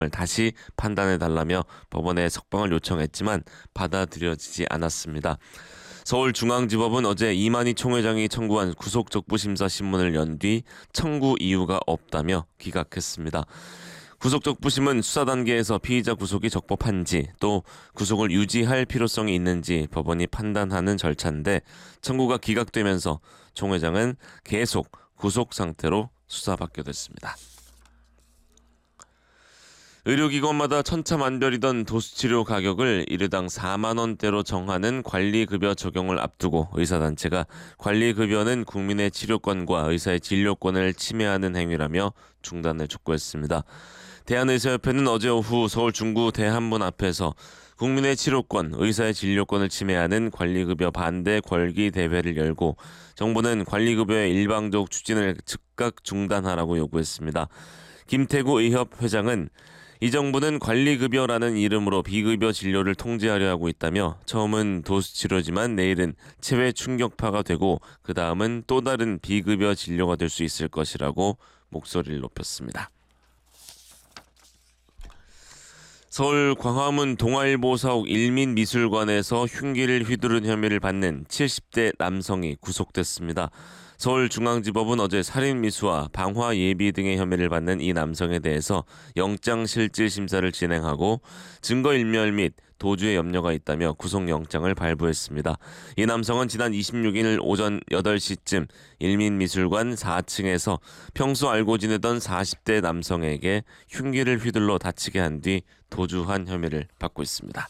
다시 판단해달라며 법원에 석방을 요청했지만 받아들여지지 않았습니다. 서울중앙지법은 어제 이만희 총회장이 청구한 구속적부심사 신문을 연 뒤 청구 이유가 없다며 기각했습니다. 구속적부심은 수사 단계에서 피의자 구속이 적법한지 또 구속을 유지할 필요성이 있는지 법원이 판단하는 절차인데 청구가 기각되면서 총 회장은 계속 구속 상태로 수사받게 됐습니다. 의료기관마다 천차만별이던 도수치료 가격을 일회당 4만 원대로 정하는 관리급여 적용을 앞두고 의사단체가 관리급여는 국민의 치료권과 의사의 진료권을 침해하는 행위라며 중단을 촉구했습니다. 대한의사협회는 어제 오후 서울 중구 대한문 앞에서 국민의 치료권, 의사의 진료권을 침해하는 관리급여 반대 궐기 대회를 열고 정부는 관리급여의 일방적 추진을 즉각 중단하라고 요구했습니다. 김태구 의협 회장은 이 정부는 관리급여라는 이름으로 비급여 진료를 통제하려 하고 있다며 처음은 도수치료지만 내일은 체외 충격파가 되고 그 다음은 또 다른 비급여 진료가 될 수 있을 것이라고 목소리를 높였습니다. 서울 광화문 동아일보 사옥 일민미술관에서 흉기를 휘두른 혐의를 받는 70대 남성이 구속됐습니다. 서울중앙지법은 어제 살인미수와 방화예비 등의 혐의를 받는 이 남성에 대해서 영장실질심사를 진행하고 증거인멸 및 도주의 염려가 있다며 구속영장을 발부했습니다. 이 남성은 지난 26일 오전 8시쯤 일민미술관 4층에서 평소 알고 지내던 40대 남성에게 흉기를 휘둘러 다치게 한 뒤 도주한 혐의를 받고 있습니다.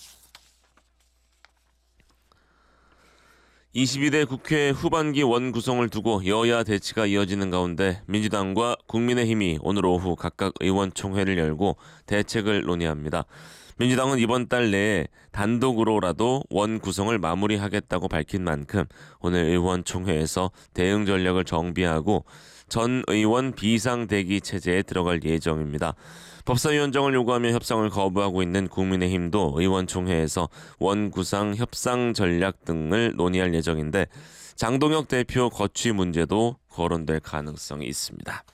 22대 국회 후반기 원구성을 두고 여야 대치가 이어지는 가운데 민주당과 국민의힘이 오늘 오후 각각 의원총회를 열고 대책을 논의합니다. 민주당은 이번 달 내에 단독으로라도 원구성을 마무리하겠다고 밝힌 만큼 오늘 의원총회에서 대응 전략을 정비하고 전 의원 비상대기 체제에 들어갈 예정입니다. 법사위원장을 요구하며 협상을 거부하고 있는 국민의힘도 의원총회에서 원구상 협상 전략 등을 논의할 예정인데 장동혁 대표 거취 문제도 거론될 가능성이 있습니다.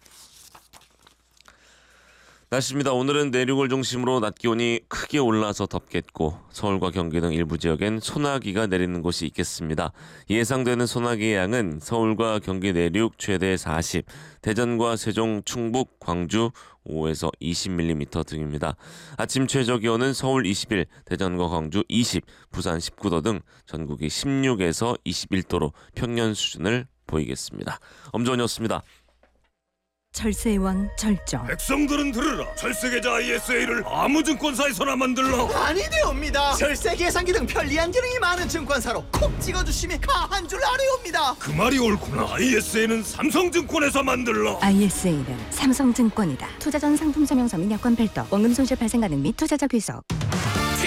날씨입니다. 오늘은 내륙을 중심으로 낮 기온이 크게 올라서 덥겠고 서울과 경기 등 일부 지역엔 소나기가 내리는 곳이 있겠습니다. 예상되는 소나기의 양은 서울과 경기 내륙 최대 40, 대전과 세종, 충북, 광주 5에서 20mm 등입니다. 아침 최저 기온은 서울 21, 대전과 광주 20, 부산 19도 등 전국이 16에서 21도로 평년 수준을 보이겠습니다. 엄정원이었습니다. 철새의 왕 절정. 백성들은 들으라. 철새계좌 ISA를 아무 증권사에서나 만들라. 아니되옵니다. 절세 계산기 등 편리한 기능이 많은 증권사로 콕 찍어주시면 가한 줄 아뢰옵니다. 그 말이 옳구나. ISA는 삼성증권에서 만들라. ISA는 삼성증권이다. 투자 전 상품 설명서 및 여건 별도, 원금 손실 발생 가능 및 투자자 귀속.